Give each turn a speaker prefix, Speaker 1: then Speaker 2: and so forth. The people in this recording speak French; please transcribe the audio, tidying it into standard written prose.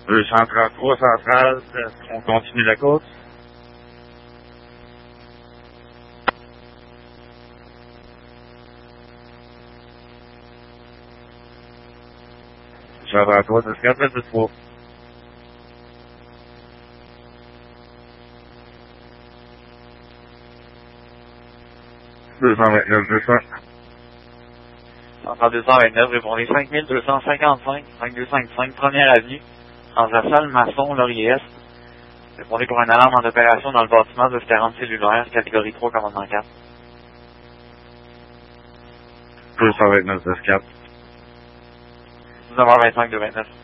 Speaker 1: 233 centrale, on continue la course. J'avais 3, 10, 4, 23. 229, 200.
Speaker 2: Centrale 229, répondez 5255, 5255, première avenue, transversale, Masson, Laurier-Est. Répondez pour une alarme en opération dans le bâtiment de 40 cellulaire, catégorie 3, commandement 4.
Speaker 1: 229, 10, 4.
Speaker 2: 19h25 de 29.